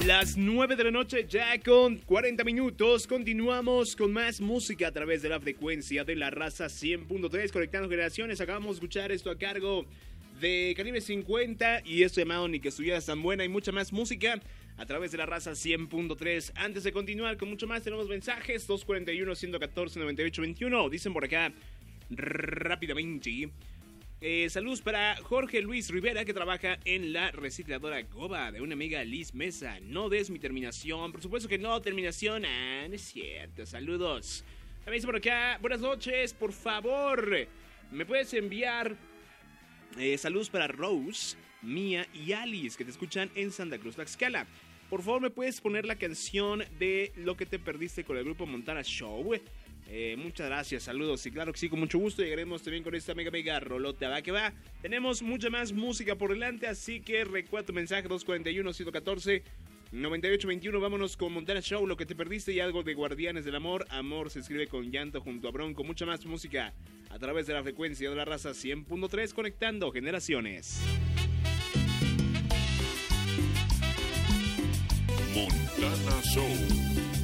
Las 9 de la noche ya con 40 minutos. Continuamos con más música a través de la frecuencia de la raza 100.3, conectando generaciones. Acabamos de escuchar esto a cargo de Calibre 50 y esto llamado Ni que estuvieras tan buena, y mucha más música a través de la raza 100.3. Antes de continuar con mucho más, tenemos mensajes. 241-114-9821. Dicen por acá rápidamente. Saludos para Jorge Luis Rivera, que trabaja en la recicladora Goba, de una amiga Liz Mesa. No des mi terminación. Por supuesto que no, terminación. No es cierto. Saludos. También dice por acá, buenas noches, por favor, me puedes enviar saludos para Rose, Mía y Alice, que te escuchan en Santa Cruz, Tlaxcala. Por favor, me puedes poner la canción de Lo que te perdiste con el grupo Montana Show. Muchas gracias, saludos. Y claro que sí, con mucho gusto llegaremos también con esta mega rolota. Va que va. Tenemos mucha más música por delante, así que recuerda tu mensaje 241-114-9821. Vámonos con Montana Show, Lo que te perdiste, y algo de Guardianes del Amor. Amor se escribe con llanto junto a Bronco. Mucha más música a través de la frecuencia de la raza 100.3, conectando generaciones. Montana Show.